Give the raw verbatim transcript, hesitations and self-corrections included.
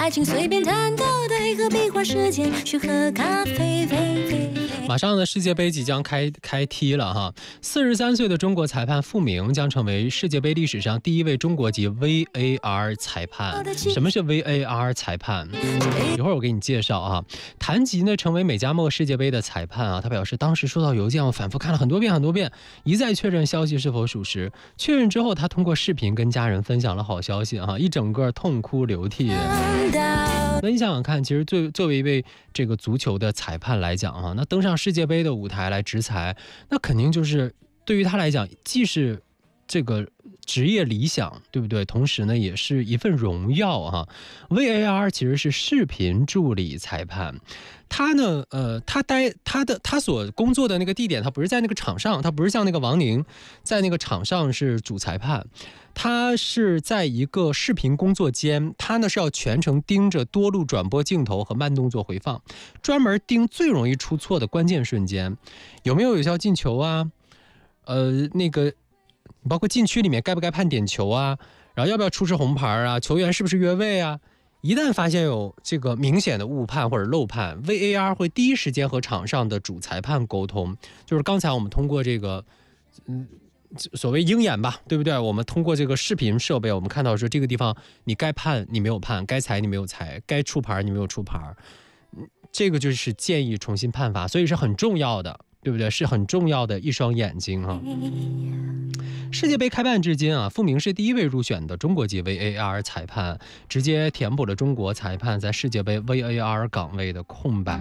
爱情随便谈到对和壁画时间去喝咖啡啡啡。 马上呢，世界杯即将开开踢了哈。四十三岁的中国裁判傅明将成为世界杯历史上第一位中国籍 V A R 裁判。什么是 V A R 裁判？一会儿我给你介绍啊。谭吉呢成为美加墨世界杯的裁判啊，他表示当时收到邮件，我反复看了很多遍很多遍，一再确认消息是否属实。确认之后，他通过视频跟家人分享了好消息啊，一整个痛哭流涕。那你想想看，其实作作为一位这个足球的裁判来讲啊，那登上世界杯的舞台来执裁，那肯定就是对于他来讲，既是这个职业理想，对不对？同时呢，也是一份荣耀哈。V A R 其实是视频助理裁判，他呢，呃，他待他的他所工作的那个地点，他不是在那个场上，他不是像那个王宁在那个场上是主裁判，他是在一个视频工作间，他呢是要全程盯着多路转播镜头和慢动作回放，专门盯最容易出错的关键瞬间，有没有有效进球啊？呃，那个。包括禁区里面该不该判点球啊，然后要不要出示红牌啊，球员是不是越位啊，一旦发现有这个明显的误判或者漏判， V A R 会第一时间和场上的主裁判沟通，就是刚才我们通过这个嗯，所谓鹰眼吧，对不对？我们通过这个视频设备，我们看到说这个地方你该判你没有判，该裁你没有裁，该出牌你没有出牌，这个就是建议重新判罚，所以是很重要的，对不对？是很重要的一双眼睛哈。世界杯开办至今啊，傅明是第一位入选的中国籍 V A R 裁判，直接填补了中国裁判在世界杯 V A R 岗位的空白。